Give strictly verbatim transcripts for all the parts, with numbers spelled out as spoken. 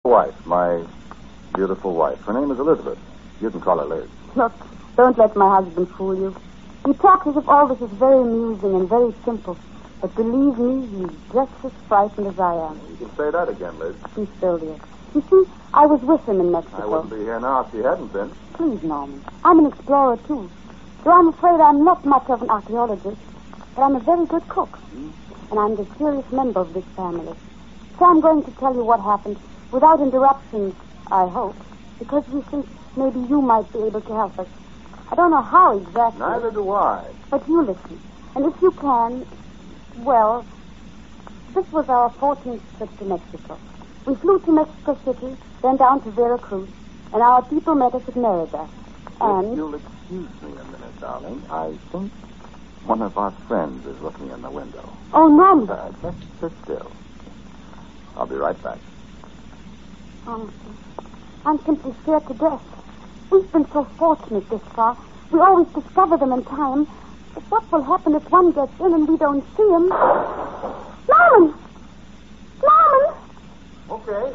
Wife, my beautiful wife. Her name is Elizabeth. You can call her Liz. Look, don't let my husband fool you. He talks as if all this is very amusing and very simple. But believe me, he's just as frightened as I am. You can say that again, Liz. Be still, dear. You see, I was with him in Mexico. I wouldn't be here now if she hadn't been. Please, Norman. I'm an explorer, too. Though I'm afraid I'm not much of an archaeologist, but I'm a very good cook. Mm. And I'm the serious member of this family. So I'm going to tell you what happened without interruptions, I hope, because we think maybe you might be able to help us. I don't know how exactly. Neither do I. But you listen. And if you can, well, this was our fourteenth trip to Mexico. We flew to Mexico City, then down to Veracruz, and our people met us at Merida. And... If you'll excuse me a minute, darling, I think one of our friends is looking in the window. Oh, Norman. Uh, just sit still. I'll be right back. Honestly, I'm simply scared to death. We've been so fortunate this far. We always discover them in time. But what will happen if one gets in and we don't see him? Norman! Norman! Okay.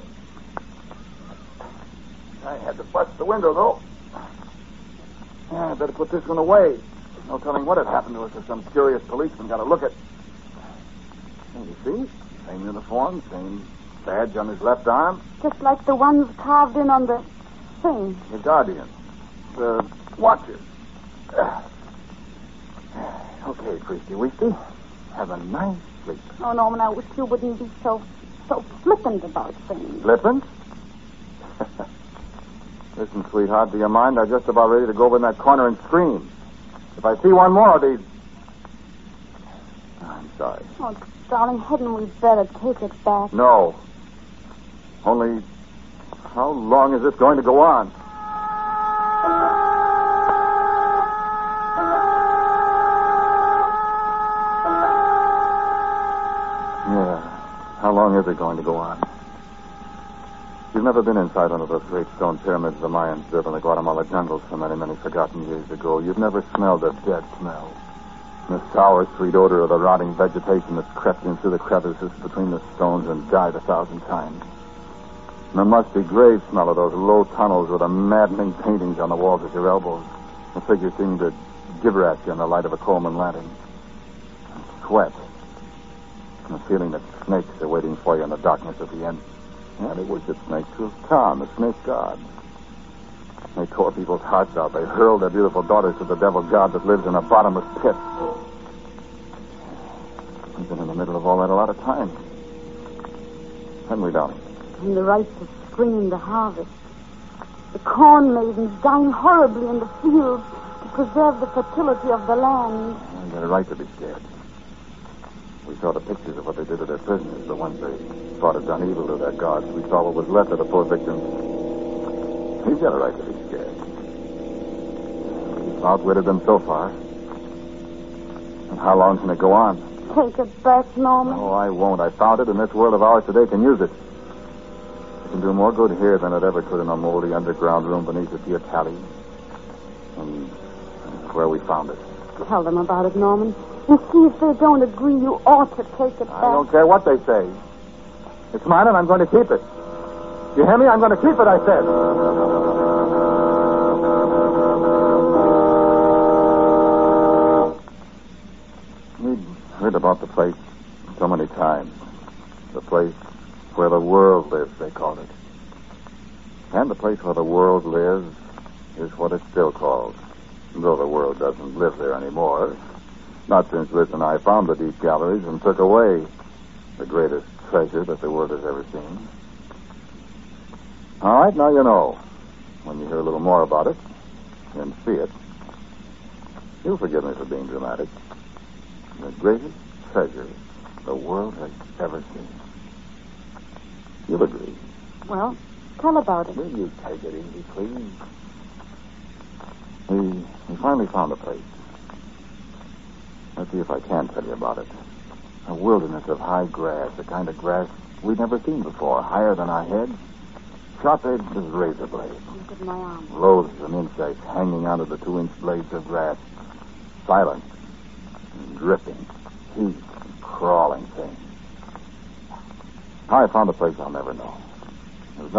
I had to bust the window, though. Yeah, I better put this one away. No telling what had happened to us if some curious policeman got a look at... And you see? Same uniform, same badge on his left arm. Just like the ones carved in on the thing. The Guardian. The Watcher. Okay, Priesty Weesty. Have a nice sleep. Oh, Norman, I wish you wouldn't be so, so flippant about things. Flippant? Listen, sweetheart, do you mind? I'm just about ready to go over in that corner and scream. If I see one more of these... I'm sorry. Oh, darling, hadn't we better take it back? No. Only, how long is this going to go on? Yeah. How long is it going to go on? You've never been inside one of those great stone pyramids the Mayans built in the Guatemala jungles so many, many forgotten years ago. You've never smelled the dead smell. The sour, sweet odor of the rotting vegetation that's crept in through the crevices between the stones and died a thousand times. And the musty grave smell of those low tunnels with the maddening paintings on the walls at your elbows. The figures seem to gibber at you in the light of a Coleman lantern. And sweat. And the feeling that snakes are waiting for you in the darkness at the end. Yeah, they worship snakes to Khan, the snake god. They tore people's hearts out. They hurled their beautiful daughters to the devil god that lives in a bottomless pit. We've been in the middle of all that a lot of times. Haven't we, darling? And the rites of spring and the harvest. The corn maidens dying horribly in the fields to preserve the fertility of the land. Well, you got a right to be scared. We saw the pictures of what they did to their prisoners, the ones they thought had done evil to their gods. We saw what was left of the poor victims. He's got a right to be scared. We've outwitted them so far. And how long can it go on? Take it back, Norman. No, I won't. I found it, and this world of ours today can use it. It can do more good here than it ever could in a moldy underground room beneath the Teocalli. And that's where we found it. Tell them about it, Norman. And see if they don't agree you ought to take it back. I don't care what they say. It's mine, and I'm going to keep it. You hear me? I'm going to keep it, I said. We'd heard about the place so many times. The place where the world lives, they called it. And the place where the world lives is what it's still called. Though the world doesn't live there anymore. Not since Liz and I found the deep galleries and took away the greatest treasure that the world has ever seen. All right, now you know. When you hear a little more about it and see it, you'll forgive me for being dramatic. The greatest treasure the world has ever seen. You'll agree. Well, tell about it. Will you take it easy, please? We, we finally found a place. Let's see if I can tell you about it. A wilderness of high grass, the kind of grass we'd never seen before, higher than our heads, sharp-edged as razor blades. Look at my arm. Loathsome insects hanging onto the two-inch blades of grass, silent and dripping, heat and crawling things. How I found a place I'll never know.